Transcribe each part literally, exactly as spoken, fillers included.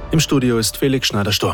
Im Studio ist Felix Schneider-Stor.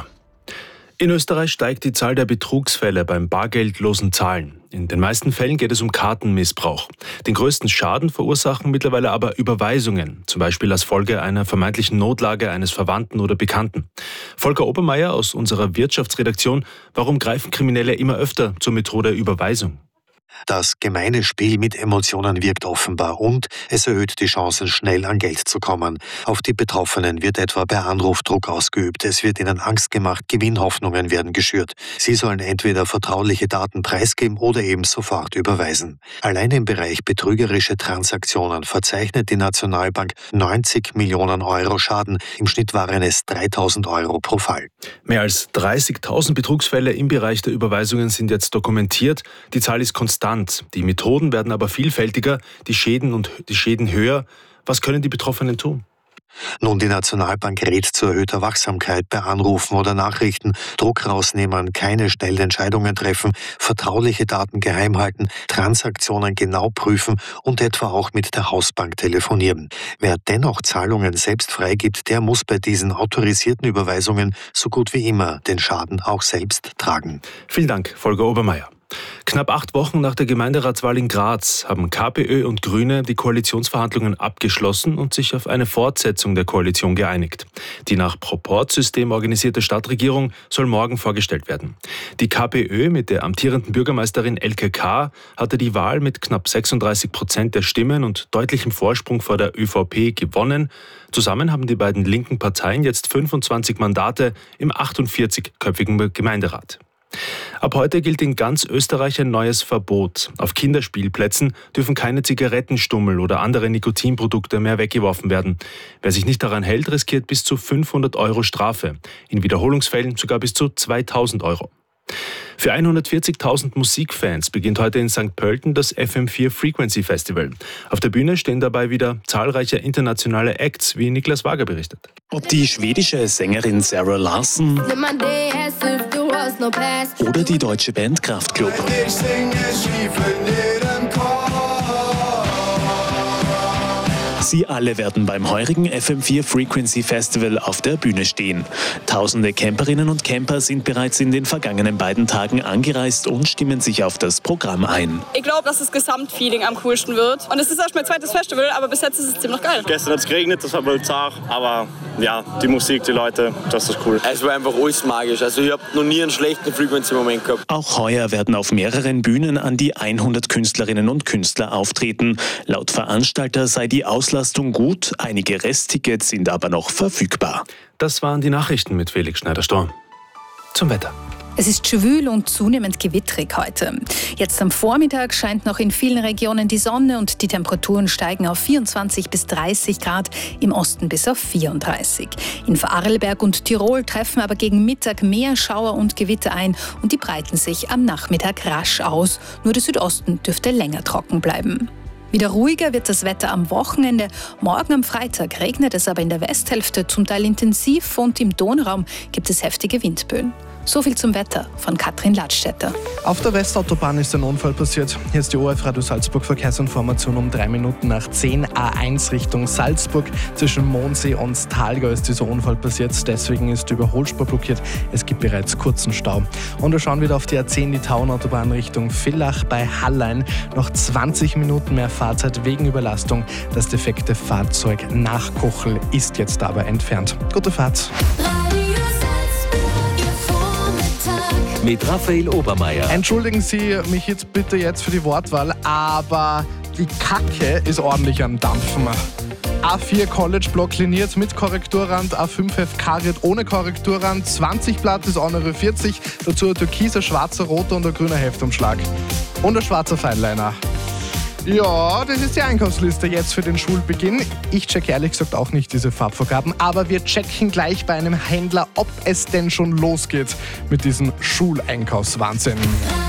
In Österreich steigt die Zahl der Betrugsfälle beim bargeldlosen Zahlen. In den meisten Fällen geht es um Kartenmissbrauch. Den größten Schaden verursachen mittlerweile aber Überweisungen, zum Beispiel als Folge einer vermeintlichen Notlage eines Verwandten oder Bekannten. Volker Obermeier aus unserer Wirtschaftsredaktion: Warum greifen Kriminelle immer öfter zur Methode Überweisung? Das gemeine Spiel mit Emotionen wirkt offenbar und es erhöht die Chancen, schnell an Geld zu kommen. Auf die Betroffenen wird etwa per Anruf Druck ausgeübt. Es wird ihnen Angst gemacht, Gewinnhoffnungen werden geschürt. Sie sollen entweder vertrauliche Daten preisgeben oder eben sofort überweisen. Allein im Bereich betrügerische Transaktionen verzeichnet die Nationalbank neunzig Millionen Euro Schaden. Im Schnitt waren es dreitausend Euro pro Fall. Mehr als dreißigtausend Betrugsfälle im Bereich der Überweisungen sind jetzt dokumentiert. Die Zahl ist konstant. Die Methoden werden aber vielfältiger, die Schäden und die Schäden höher. Was können die Betroffenen tun? Nun, die Nationalbank rät zu erhöhter Wachsamkeit bei Anrufen oder Nachrichten, Druck rausnehmen, keine schnellen Entscheidungen treffen, vertrauliche Daten geheim halten, Transaktionen genau prüfen und etwa auch mit der Hausbank telefonieren. Wer dennoch Zahlungen selbst freigibt, der muss bei diesen autorisierten Überweisungen so gut wie immer den Schaden auch selbst tragen. Vielen Dank, Volker Obermeier. Knapp acht Wochen nach der Gemeinderatswahl in Graz haben KPÖ und Grüne die Koalitionsverhandlungen abgeschlossen und sich auf eine Fortsetzung der Koalition geeinigt. Die nach Proporzsystem organisierte Stadtregierung soll morgen vorgestellt werden. Die KPÖ mit der amtierenden Bürgermeisterin Elke K. hatte die Wahl mit knapp sechsunddreißig Prozent der Stimmen und deutlichem Vorsprung vor der ÖVP gewonnen. Zusammen haben die beiden linken Parteien jetzt fünfundzwanzig Mandate im achtundvierzigköpfigen Gemeinderat. Ab heute gilt in ganz Österreich ein neues Verbot. Auf Kinderspielplätzen dürfen keine Zigarettenstummel oder andere Nikotinprodukte mehr weggeworfen werden. Wer sich nicht daran hält, riskiert bis zu fünfhundert Euro Strafe. In Wiederholungsfällen sogar bis zu zweitausend Euro. Für hundertvierzigtausend Musikfans beginnt heute in Sankt Pölten das F M vier Frequency Festival. Auf der Bühne stehen dabei wieder zahlreiche internationale Acts, wie Niklas Wager berichtet. Ob die schwedische Sängerin Sarah Larsson oder die deutsche Band Kraftklub. Sie alle werden beim heurigen F M vier Frequency Festival auf der Bühne stehen. Tausende Camperinnen und Camper sind bereits in den vergangenen beiden Tagen angereist und stimmen sich auf das Programm ein. Ich glaube, dass das Gesamtfeeling am coolsten wird. Und es ist erst mein zweites Festival, aber bis jetzt ist es ziemlich geil. Gestern hat es geregnet, das war wohl zart, aber ja, die Musik, die Leute, das ist cool. Es war einfach alles magisch. Also ich habe noch nie einen schlechten Frequency-Moment gehabt. Auch heuer werden auf mehreren Bühnen an die hundert Künstlerinnen und Künstler auftreten. Laut Veranstalter sei die Auslastung gut, einige Resttickets sind aber noch verfügbar. Das waren die Nachrichten mit Felix Schneider-Stor. Zum Wetter. Es ist schwül und zunehmend gewittrig heute. Jetzt am Vormittag scheint noch in vielen Regionen die Sonne und die Temperaturen steigen auf vierundzwanzig bis dreißig Grad, im Osten bis auf vierunddreißig. In Vorarlberg und Tirol treffen aber gegen Mittag mehr Schauer und Gewitter ein und die breiten sich am Nachmittag rasch aus. Nur der Südosten dürfte länger trocken bleiben. Wieder ruhiger wird das Wetter am Wochenende. Morgen am Freitag regnet es aber in der Westhälfte zum Teil intensiv und im Donauraum gibt es heftige Windböen. So viel zum Wetter von Katrin Ladstätter. Auf der Westautobahn ist ein Unfall passiert. Hier ist die O F Radio Salzburg Verkehrsinformation um drei Minuten nach zehn A eins Richtung Salzburg. Zwischen Mondsee und Thalgau ist dieser Unfall passiert. Deswegen ist die Überholspur blockiert. Es gibt bereits kurzen Stau. Und wir schauen wieder auf die A zehn, die Tauenautobahn Richtung Villach bei Hallein. Noch zwanzig Minuten mehr Fahrzeit wegen Überlastung. Das defekte Fahrzeug nach Kochel ist jetzt aber entfernt. Gute Fahrt. Mit Raphael Obermeier. Entschuldigen Sie mich jetzt bitte jetzt für die Wortwahl, aber die Kacke ist ordentlich am Dampfen. A vier College Block liniert mit Korrekturrand, A fünf F K-Ritt ohne Korrekturrand, zwanzig Blatt ist Honore vierzig, dazu ein türkiser, schwarzer, roter und ein grüner Heftumschlag. Und ein schwarzer Feinliner. Ja, das ist die Einkaufsliste jetzt für den Schulbeginn. Ich check ehrlich gesagt auch nicht diese Farbvorgaben, aber wir checken gleich bei einem Händler, ob es denn schon losgeht mit diesem Schuleinkaufswahnsinn.